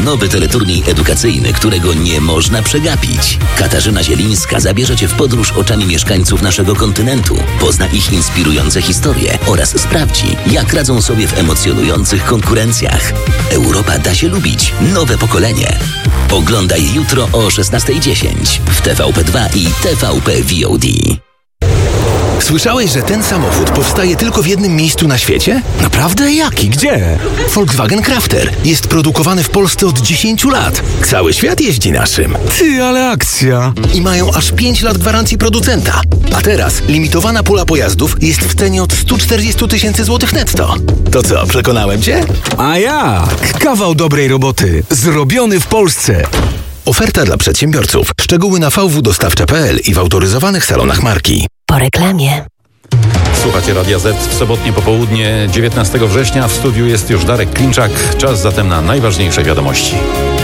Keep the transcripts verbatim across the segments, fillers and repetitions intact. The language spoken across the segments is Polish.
nowy teleturniej edukacyjny, którego nie można przegapić. Katarzyna Zielińska zabierze Cię w podróż oczami mieszkańców naszego kontynentu. Pozna ich inspirujące historie oraz sprawdzi, jak radzą sobie w emocjonujących konkurencjach. Europa da się lubić. Nowe pokolenie. Oglądaj jutro o szesnasta dziesięć w T V P dwa i T V P V O D. Słyszałeś, że ten samochód powstaje tylko w jednym miejscu na świecie? Naprawdę? Jaki? Gdzie? Volkswagen Crafter. Jest produkowany w Polsce od dziesięciu lat. Cały świat jeździ naszym. Ty, ale akcja! I mają aż pięć lat gwarancji producenta. A teraz limitowana pula pojazdów jest w cenie od stu czterdziestu tysięcy złotych netto. To co, przekonałem Cię? A jak? Kawał dobrej roboty. Zrobiony w Polsce. Oferta dla przedsiębiorców. Szczegóły na v w dostawcza kropka p l i w autoryzowanych salonach marki. Po reklamie. Słuchacie Radia Z w sobotnie popołudnie dziewiętnastego września. W studiu jest już Darek Klimczak. Czas zatem na najważniejsze wiadomości.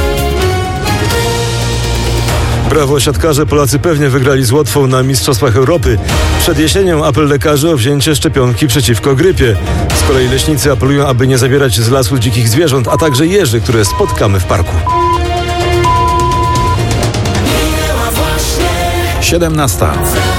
Brawo siatkarze, Polacy pewnie wygrali z Łotwą na Mistrzostwach Europy. Przed jesienią apel lekarzy o wzięcie szczepionki przeciwko grypie. Z kolei leśnicy apelują, aby nie zabierać z lasu dzikich zwierząt, a także jeży, które spotkamy w parku. siedemnasta.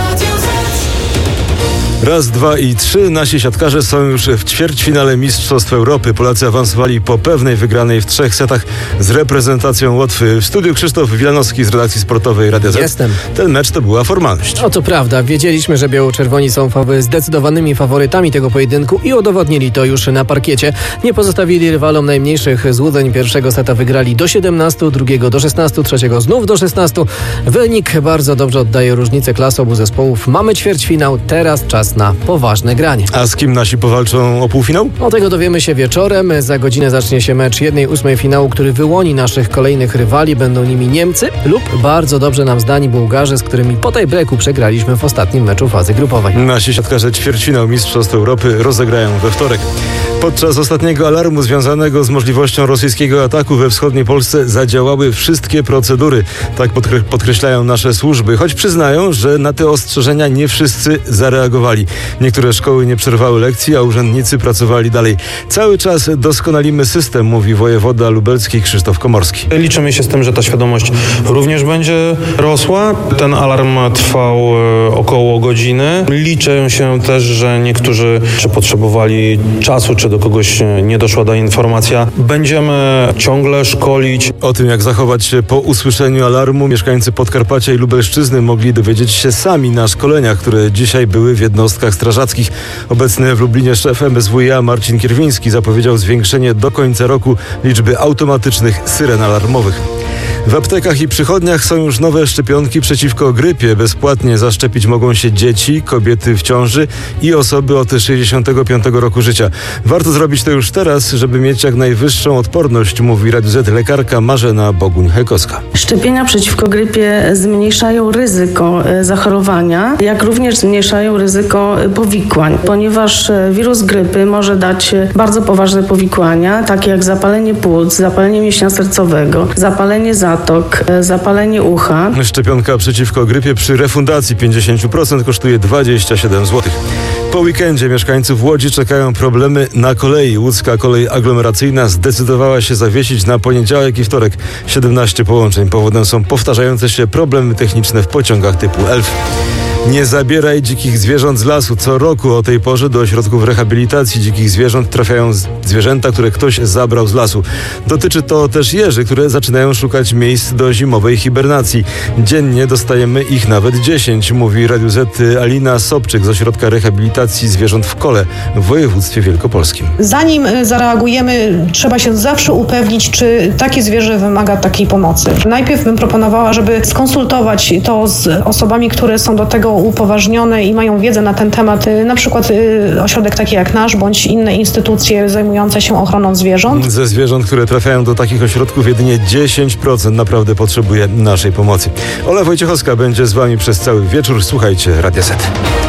Raz, dwa i trzy. Nasi siatkarze są już w ćwierćfinale Mistrzostw Europy. Polacy awansowali po pewnej wygranej w trzech setach z reprezentacją Łotwy. W studiu Krzysztof Wilanowski z redakcji sportowej Radia Z. Jestem. Ten mecz to była formalność. No to prawda. Wiedzieliśmy, że biało-czerwoni są fawy zdecydowanymi faworytami tego pojedynku i udowodnili to już na parkiecie. Nie pozostawili rywalom najmniejszych złudzeń. Pierwszego seta wygrali do siedemnastu, drugiego do szesnastu, trzeciego znów do szesnastu. Wynik bardzo dobrze oddaje różnicę klas obu zespołów. Mamy ćwierćfinał, teraz czas na poważne granie. A z kim nasi powalczą o półfinał? O tego dowiemy się wieczorem. Za godzinę zacznie się mecz jednej ósmej finału, który wyłoni naszych kolejnych rywali. Będą nimi Niemcy lub bardzo dobrze nam znani Bułgarzy, z którymi po tie-breaku przegraliśmy w ostatnim meczu fazy grupowej. Nasi siatkarze ćwierćfinał Mistrzostw Europy rozegrają we wtorek. Podczas ostatniego alarmu związanego z możliwością rosyjskiego ataku we wschodniej Polsce zadziałały wszystkie procedury. Tak podkre- podkreślają nasze służby, choć przyznają, że na te ostrzeżenia nie wszyscy zareagowali. Niektóre szkoły nie przerwały lekcji, a urzędnicy pracowali dalej. Cały czas doskonalimy system, mówi wojewoda lubelski Krzysztof Komorski. Liczymy się z tym, że ta świadomość również będzie rosła. Ten alarm trwał około godziny. Liczę się też, że niektórzy czy potrzebowali czasu, czy do kogoś nie doszła ta informacja. Będziemy ciągle szkolić. O tym, jak zachować się po usłyszeniu alarmu, mieszkańcy Podkarpacia i Lubelszczyzny mogli dowiedzieć się sami na szkoleniach, które dzisiaj były w jednostkach strażackich. Obecny w Lublinie szef M S W iA Marcin Kierwiński zapowiedział zwiększenie do końca roku liczby automatycznych syren alarmowych. W aptekach i przychodniach są już nowe szczepionki przeciwko grypie. Bezpłatnie zaszczepić mogą się dzieci, kobiety w ciąży i osoby od sześćdziesiątego piątego roku życia. Warto zrobić to już teraz, żeby mieć jak najwyższą odporność, mówi Radiu Z lekarka Marzena Boguń-Hajkowska. Szczepienia przeciwko grypie zmniejszają ryzyko zachorowania, jak również zmniejszają ryzyko powikłań, ponieważ wirus grypy może dać bardzo poważne powikłania, takie jak zapalenie płuc, zapalenie mięśnia sercowego, zapalenie zatok, zapalenie ucha. Szczepionka przeciwko grypie przy refundacji pięćdziesiąt procent kosztuje dwadzieścia siedem złotych. Po weekendzie mieszkańców Łodzi czekają problemy na kolei. Łódzka kolej aglomeracyjna zdecydowała się zawiesić na poniedziałek i wtorek siedemnaście połączeń. Powodem są powtarzające się problemy techniczne w pociągach typu Elf. Nie zabieraj dzikich zwierząt z lasu. Co roku o tej porze do ośrodków rehabilitacji dzikich zwierząt trafiają zwierzęta, które ktoś zabrał z lasu. Dotyczy to też jeży, które zaczynają szukać miejsc do zimowej hibernacji. Dziennie dostajemy ich nawet dziesięć, mówi Radiu Z Alina Sobczyk z ośrodka rehabilitacji zwierząt w Kole w województwie wielkopolskim. Zanim zareagujemy, trzeba się zawsze upewnić, czy takie zwierzę wymaga takiej pomocy. Najpierw bym proponowała, żeby skonsultować to z osobami, które są do tego upoważnione i mają wiedzę na ten temat, na przykład ośrodek taki jak nasz, bądź inne instytucje zajmujące się ochroną zwierząt. Ze zwierząt, które trafiają do takich ośrodków, jedynie dziesięć procent naprawdę potrzebuje naszej pomocy. Ola Wojciechowska będzie z Wami przez cały wieczór. Słuchajcie Radia Z.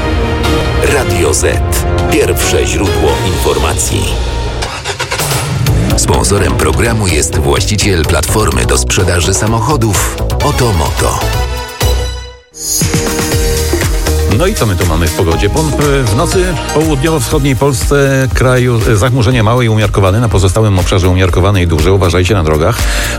Radio Z. Pierwsze źródło informacji. Sponsorem programu jest właściciel platformy do sprzedaży samochodów Otomoto. No i co my tu mamy w pogodzie? W nocy w południowo-wschodniej Polsce kraju zachmurzenie małe i umiarkowane. Na pozostałym obszarze umiarkowane i duże. Uważajcie na drogach.